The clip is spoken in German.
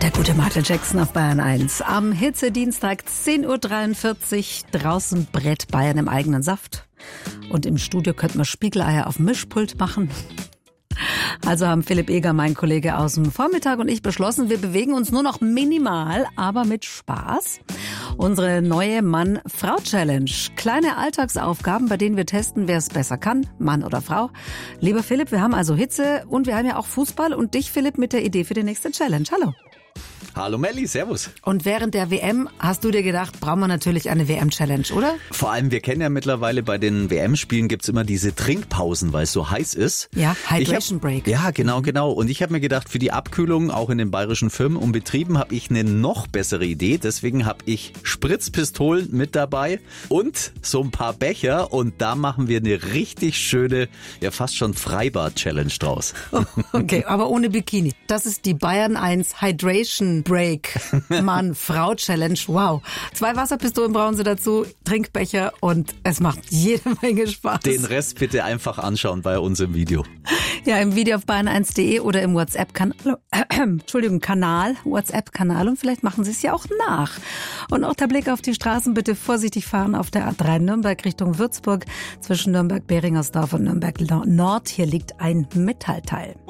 Der gute Michael Jackson auf Bayern 1. Am Hitzedienstag 10.43 Uhr. Draußen brät Bayern im eigenen Saft. Und im Studio könnten wir Spiegeleier auf dem Mischpult machen. Also haben Philipp Eger, mein Kollege aus dem Vormittag, und ich beschlossen, wir bewegen uns nur noch minimal, aber mit Spaß. Unsere neue Mann-Frau-Challenge. Kleine Alltagsaufgaben, bei denen wir testen, wer es besser kann, Mann oder Frau. Lieber Philipp, wir haben also Hitze und wir haben ja auch Fußball und dich, Philipp, mit der Idee für die nächste Challenge. Hallo. Hallo Melli, servus. Und während der WM hast du dir gedacht, brauchen wir natürlich eine WM-Challenge, oder? Vor allem, wir kennen ja mittlerweile bei den WM-Spielen gibt's immer diese Trinkpausen, weil es so heiß ist. Ja, Hydration Break. Ja, genau. Und ich habe mir gedacht, für die Abkühlung, auch in den bayerischen Firmen und Betrieben, habe ich eine noch bessere Idee. Deswegen habe ich Spritzpistolen mit dabei und so ein paar Becher. Und da machen wir eine richtig schöne, ja fast schon Freibad-Challenge draus. Okay, aber ohne Bikini. Das ist die Bayern 1 Hydration Break Mann-Frau-Challenge. Wow. 2 Wasserpistolen brauchen sie dazu, Trinkbecher, und es macht jede Menge Spaß. Den Rest bitte einfach anschauen bei uns im Video. Ja, im Video auf bayern1.de oder im WhatsApp-Kanal, WhatsApp-Kanal, und vielleicht machen sie es ja auch nach. Und auch der Blick auf die Straßen, bitte vorsichtig fahren auf der A3 Nürnberg Richtung Würzburg zwischen Nürnberg-Behringersdorf und Nürnberg-Nord. Hier liegt ein Metallteil.